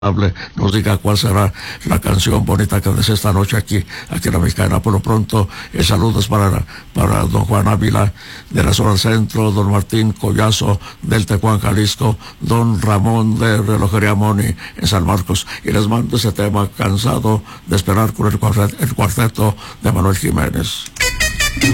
nos diga cuál será la canción bonita que desea esta noche aquí en la Mexicana. Por lo pronto, saludos para don Juan Ávila de la zona del centro, don Martín Collazo del Tecuán, Jalisco, don Ramón de Relojería Moni en San Marcos, y les mando ese tema, Cansado de Esperar, con el cuarteto de Manuel Jiménez.